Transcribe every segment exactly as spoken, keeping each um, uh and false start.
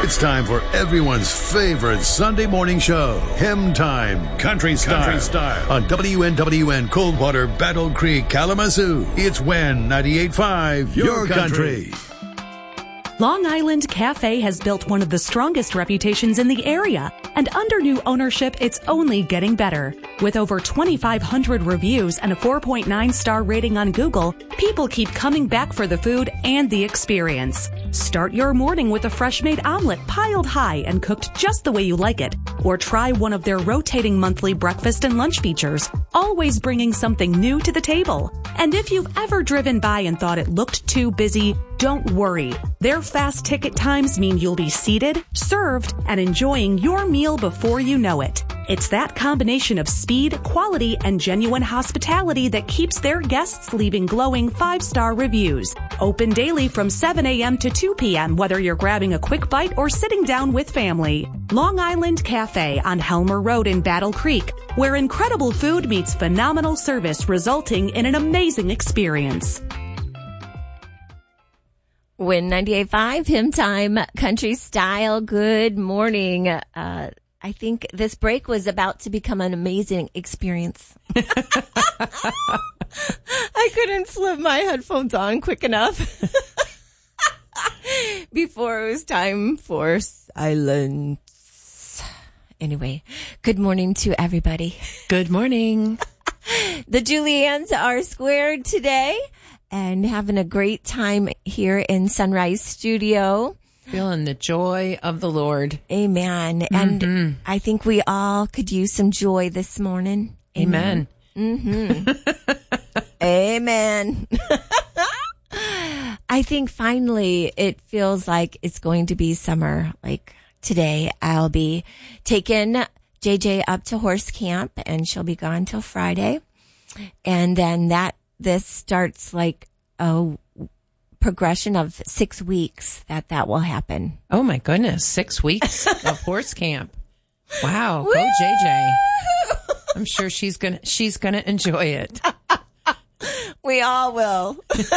It's time for everyone's favorite Sunday morning show, Hymn Time, Country Style, Country Style. On W N W N Coldwater, Battle Creek, Kalamazoo. It's W E N ninety-eight point five, your, your country. country. Long Island Cafe has built one of the strongest reputations in the area, and under new ownership, it's only getting better. With over twenty-five hundred reviews and a four point nine star rating on Google, people keep coming back for the food and the experience. Start your morning with a fresh-made omelet piled high and cooked just the way you like it. Or try one of their rotating monthly breakfast and lunch features, always bringing something new to the table. And if you've ever driven by and thought it looked too busy, don't worry. Their fast ticket times mean you'll be seated, served, and enjoying your meal before you know it. It's that combination of speed, quality, and genuine hospitality that keeps their guests leaving glowing five-star reviews. Open daily from seven a.m. to two p.m., whether you're grabbing a quick bite or sitting down with family. Long Island Cafe on Helmer Road in Battle Creek, where incredible food meets phenomenal service, resulting in an amazing experience. W E N ninety-eight point five, Hymn Time, Country Style. Good morning. Uh, I think this break was about to become an amazing experience. I couldn't flip my headphones on quick enough before it was time for silence. Anyway, good morning to everybody. Good morning. The Juliannes are squared today and having a great time here in Sunrise Studio. Feeling the joy of the Lord. Amen. Mm-hmm. And I think we all could use some joy this morning. Amen. Amen. Mm-hmm. Amen. I think finally it feels like it's going to be summer. Like today I'll be taking J J up to horse camp and she'll be gone till Friday. And then that, this starts like a progression of six weeks that that will happen. Oh my goodness. Six weeks of horse camp. Wow. Go J J. I'm sure she's going to, she's going to enjoy it. We all will.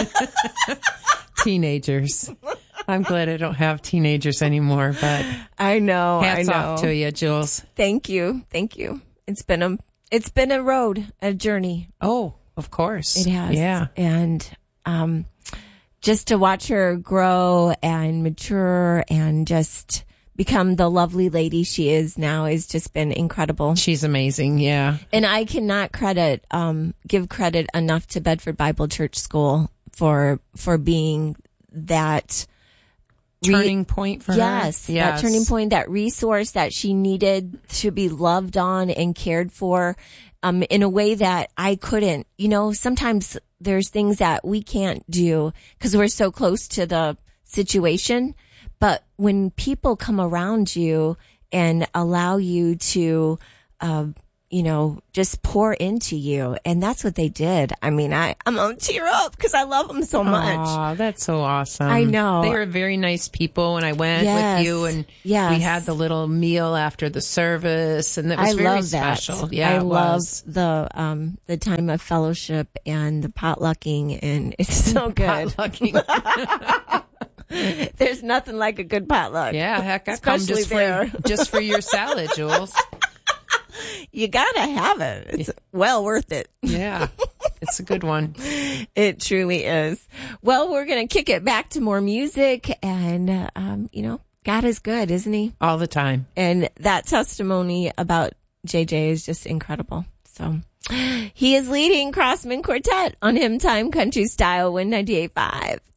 Teenagers. I'm glad I don't have teenagers anymore, but I know. Hats I know. off to you, Jules. Thank you. Thank you. It's been a, it's been a road, a journey. Oh, of course. It has. Yeah. And, um, just to watch her grow and mature and just become the lovely lady she is now has just been incredible. She's amazing. Yeah. And I cannot credit, um, give credit enough to Bedford Bible Church School for, for being that turning re- point for yes, her. Yes. That turning point, that resource that she needed to be loved on and cared for, um, in a way that I couldn't. You know, sometimes there's things that we can't do because we're so close to the situation. But when people come around you and allow you to, uh, you know, just pour into you, and that's what they did. I mean, I, I'm gonna tear up because I love them so much. Oh, that's so awesome. I know. They were very nice people when I went yes. with you, and yes. we had the little meal after the service, and it was I very love special. That. Yeah, I it love was. the um the time of fellowship and the potlucking, and it's so good. Potlucking. There's nothing like a good potluck. Yeah, heck, I come Especially just there. for just for your salad, Jules. You gotta have it. It's well worth it. Yeah, it's a good one. It truly is. Well, we're gonna kick it back to more music, and uh, um, you know, God is good, isn't He? All the time. And that testimony about J J is just incredible. So he is leading Crossman Quartet on Hymn Time Country Style, W E N ninety-eight point five.